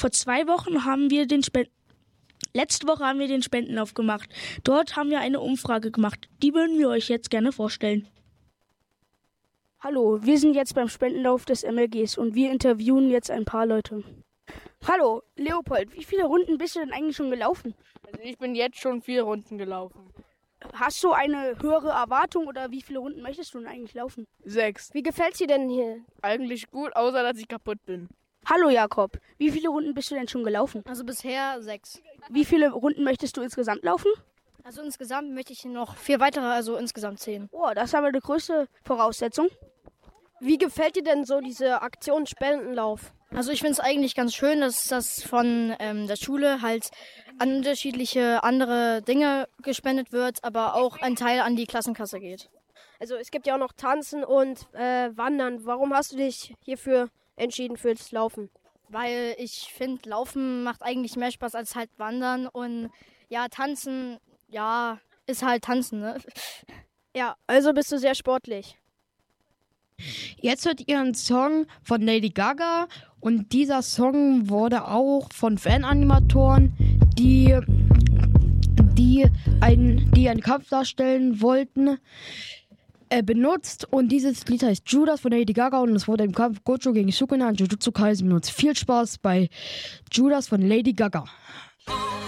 Vor 2 Wochen haben wir Letzte Woche haben wir den Spendenlauf gemacht. Dort haben wir eine Umfrage gemacht. Die würden wir euch jetzt gerne vorstellen. Hallo, wir sind jetzt beim Spendenlauf des MLGs und wir interviewen jetzt ein paar Leute. Hallo, Leopold, wie viele Runden bist du denn eigentlich schon gelaufen? Also ich bin jetzt schon 4 Runden gelaufen. Hast du eine höhere Erwartung oder wie viele Runden möchtest du denn eigentlich laufen? 6. Wie gefällt's dir denn hier? Eigentlich gut, außer dass ich kaputt bin. Hallo Jakob, wie viele Runden bist du denn schon gelaufen? Also bisher 6. Wie viele Runden möchtest du insgesamt laufen? Also insgesamt möchte ich noch 4 weitere, also insgesamt 10. Oh, das ist aber eine größte Voraussetzung. Wie gefällt dir denn so diese Aktion Spendenlauf? Also ich finde es eigentlich ganz schön, dass das von der Schule halt an unterschiedliche andere Dinge gespendet wird, aber auch ein Teil an die Klassenkasse geht. Also es gibt ja auch noch Tanzen und Wandern. Warum hast du dich hierfür entschieden fürs Laufen? Weil ich finde, Laufen macht eigentlich mehr Spaß als halt Wandern und ja, Tanzen, ja, ist halt Tanzen, ne? Ja, also bist du sehr sportlich. Jetzt hört ihr einen Song von Lady Gaga und dieser Song wurde auch von Fananimatoren, die einen Kampf darstellen wollten, benutzt. Und dieses Lied heißt Judas von Lady Gaga und es wurde im Kampf Gojo gegen Sukuna und Jujutsu Kaisen benutzt. Viel Spaß bei Judas von Lady Gaga.